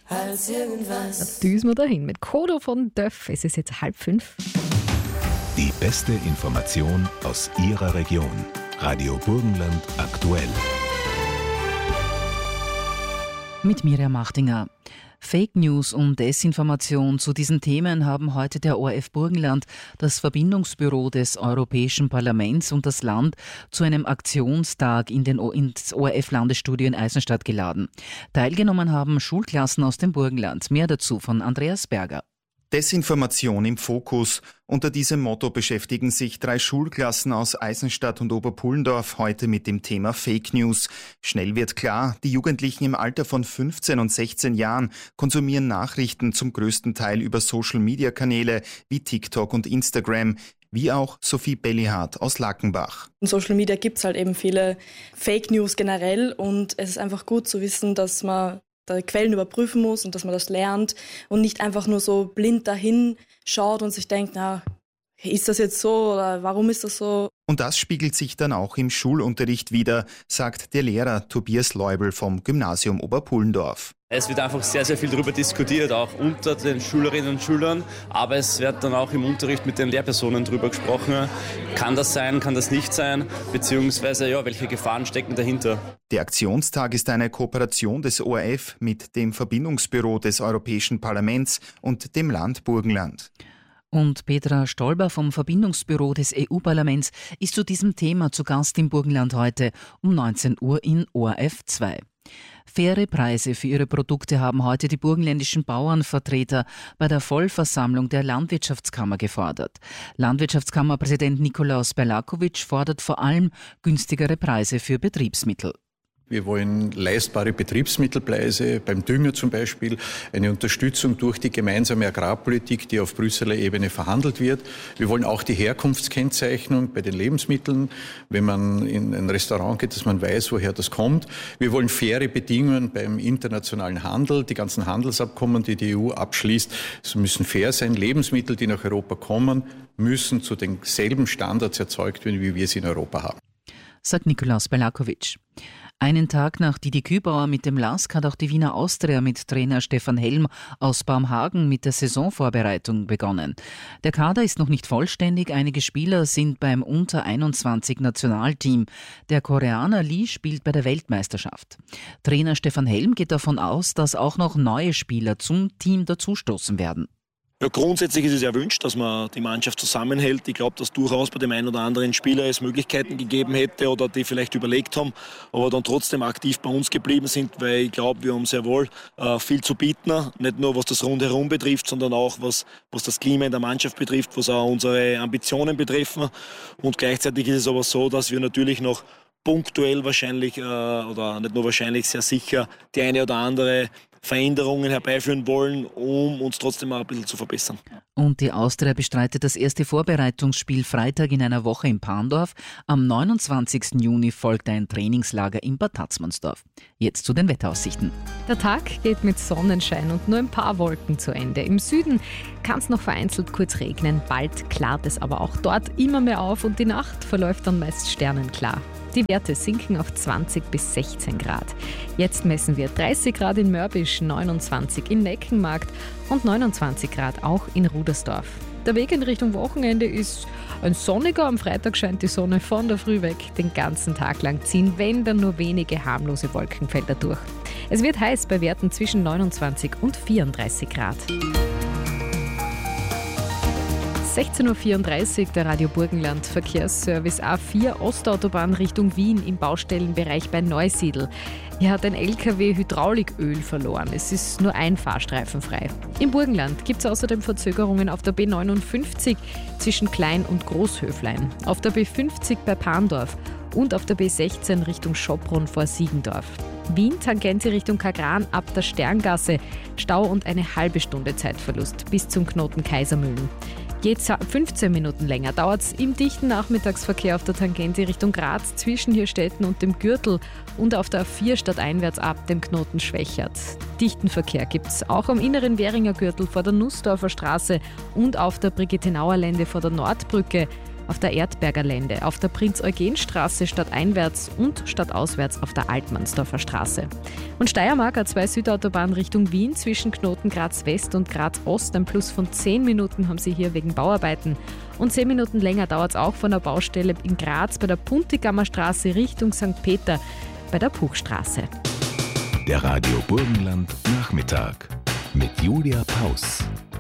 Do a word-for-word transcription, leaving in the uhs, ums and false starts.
als irgendwas. Da düsen wir dahin mit Kodo von Döff. Es ist jetzt halb fünf. Die beste Information aus Ihrer Region. Radio Burgenland aktuell. Mit Mirja Machtinger. Fake News und Desinformation zu diesen Themen haben heute der O R F Burgenland, das Verbindungsbüro des Europäischen Parlaments und das Land zu einem Aktionstag in den o- ins O R F-Landesstudio in Eisenstadt geladen. Teilgenommen haben Schulklassen aus dem Burgenland. Mehr dazu von Andreas Berger. Desinformation im Fokus. Unter diesem Motto beschäftigen sich drei Schulklassen aus Eisenstadt und Oberpullendorf heute mit dem Thema Fake News. Schnell wird klar, die Jugendlichen im Alter von fünfzehn und sechzehn Jahren konsumieren Nachrichten zum größten Teil über Social-Media-Kanäle wie TikTok und Instagram, wie auch Sophie Bellihardt aus Lackenbach. In Social Media gibt es halt eben viele Fake News generell und es ist einfach gut zu wissen, dass man die Quellen überprüfen muss und dass man das lernt und nicht einfach nur so blind dahin schaut und sich denkt, na, ist das jetzt so oder warum ist das so? Und das spiegelt sich dann auch im Schulunterricht wider, sagt der Lehrer Tobias Leubel vom Gymnasium Oberpullendorf. Es wird einfach sehr, sehr viel darüber diskutiert, auch unter den Schülerinnen und Schülern, aber es wird dann auch im Unterricht mit den Lehrpersonen darüber gesprochen. Kann das sein, kann das nicht sein, beziehungsweise ja, welche Gefahren stecken dahinter? Der Aktionstag ist eine Kooperation des O R F mit dem Verbindungsbüro des Europäischen Parlaments und dem Land Burgenland. Und Petra Stolber vom Verbindungsbüro des E U-Parlaments ist zu diesem Thema zu Gast im Burgenland heute um neunzehn Uhr in O R F zwei. Faire Preise für ihre Produkte haben heute die burgenländischen Bauernvertreter bei der Vollversammlung der Landwirtschaftskammer gefordert. Landwirtschaftskammerpräsident Nikolaus Berlakovic fordert vor allem günstigere Preise für Betriebsmittel. Wir wollen leistbare Betriebsmittelpreise, beim Dünger zum Beispiel, eine Unterstützung durch die gemeinsame Agrarpolitik, die auf Brüsseler Ebene verhandelt wird. Wir wollen auch die Herkunftskennzeichnung bei den Lebensmitteln, wenn man in ein Restaurant geht, dass man weiß, woher das kommt. Wir wollen faire Bedingungen beim internationalen Handel. Die ganzen Handelsabkommen, die die E U abschließt, müssen fair sein. Lebensmittel, die nach Europa kommen, müssen zu denselben Standards erzeugt werden, wie wir sie in Europa haben, sagt Nikolaus Berlakovic. Einen Tag nach Didi Kübauer mit dem L A S K hat auch die Wiener Austria mit Trainer Stefan Helm aus Baumhagen mit der Saisonvorbereitung begonnen. Der Kader ist noch nicht vollständig, einige Spieler sind beim Unter einundzwanzig Nationalteam. Der Koreaner Lee spielt bei der Weltmeisterschaft. Trainer Stefan Helm geht davon aus, dass auch noch neue Spieler zum Team dazustoßen werden. Ja, grundsätzlich ist es erwünscht, dass man die Mannschaft zusammenhält. Ich glaube, dass durchaus bei dem einen oder anderen Spieler es Möglichkeiten gegeben hätte oder die vielleicht überlegt haben, aber dann trotzdem aktiv bei uns geblieben sind, weil ich glaube, wir haben sehr wohl äh, viel zu bieten, nicht nur was das Rundherum betrifft, sondern auch was, was das Klima in der Mannschaft betrifft, was auch unsere Ambitionen betreffen. Und gleichzeitig ist es aber so, dass wir natürlich noch punktuell wahrscheinlich äh, oder nicht nur wahrscheinlich, sehr sicher die eine oder andere Veränderungen herbeiführen wollen, um uns trotzdem auch ein bisschen zu verbessern. Und die Austria bestreitet das erste Vorbereitungsspiel Freitag in einer Woche in Parndorf. Am neunundzwanzigsten Juni folgt ein Trainingslager in Bad Tatzmannsdorf. Jetzt zu den Wetteraussichten. Der Tag geht mit Sonnenschein und nur ein paar Wolken zu Ende. Im Süden kann es noch vereinzelt kurz regnen, bald klart es aber auch dort immer mehr auf und die Nacht verläuft dann meist sternenklar. Die Werte sinken auf zwanzig bis sechzehn Grad. Jetzt messen wir dreißig Grad in Mörbisch, neunundzwanzig in Neckenmarkt und neunundzwanzig Grad auch in Rudersdorf. Der Weg in Richtung Wochenende ist ein sonniger. Am Freitag scheint die Sonne von der Früh weg den ganzen Tag lang ziehen, wenn dann nur wenige harmlose Wolkenfelder durch. Es wird heiß bei Werten zwischen neunundzwanzig und vierunddreißig Grad. sechzehn Uhr vierunddreißig, der Radio Burgenland Verkehrsservice A vier Ostautobahn Richtung Wien im Baustellenbereich bei Neusiedl. Hier hat ein L K W Hydrauliköl verloren. Es ist nur ein Fahrstreifen frei. Im Burgenland gibt es außerdem Verzögerungen auf der B neunundfünfzig zwischen Klein- und Großhöflein, auf der B fünfzig bei Parndorf und auf der B sechzehn Richtung Schopron vor Siegendorf. Wien, Tangente Richtung Kagran ab der Sterngasse, Stau und eine halbe Stunde Zeitverlust bis zum Knoten Kaisermühlen. Jetzt fünfzehn Minuten länger dauert es im dichten Nachmittagsverkehr auf der Tangente Richtung Graz zwischen Hirstetten und dem Gürtel und auf der A vier stadteinwärts ab dem Knoten Schwächert. Dichten Verkehr gibt es auch am inneren Währinger Gürtel vor der Nussdorfer Straße und auf der Brigittenauer Lände vor der Nordbrücke. auf der Erdberger Lände, auf der Prinz-Eugen-Straße stadteinwärts und stadtauswärts auf der Altmannsdorfer Straße. Und Steiermark A zwei Südautobahn Richtung Wien zwischen Knoten Graz West und Graz Ost. Ein Plus von zehn Minuten haben sie hier wegen Bauarbeiten. Und zehn Minuten länger dauert es auch von der Baustelle in Graz bei der Puntigammer Straße Richtung Sankt Peter bei der Puchstraße. Der Radio Burgenland Nachmittag mit Julia Paus.